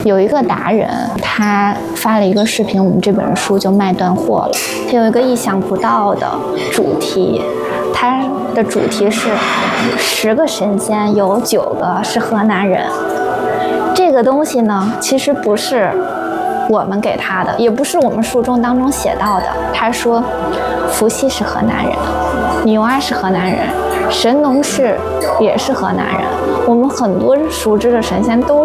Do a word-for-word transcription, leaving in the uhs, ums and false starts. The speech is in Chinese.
有一个达人，他发了一个视频，我们这本书就卖断货了。他有一个意想不到的主题，他的主题是十个神仙有九个是河南人。这个东西呢，其实不是我们给他的，也不是我们书中当中写到的。他说，伏羲是河南人，女娲是河南人，神农氏也是河南人。我们很多熟知的神仙都